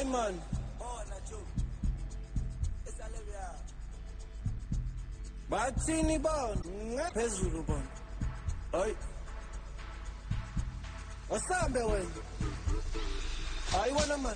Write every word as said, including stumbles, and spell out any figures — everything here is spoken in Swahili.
Hayi man. Bathini bona ngaphezulu bona. Hayi. Asambe wena. Hayi wena man.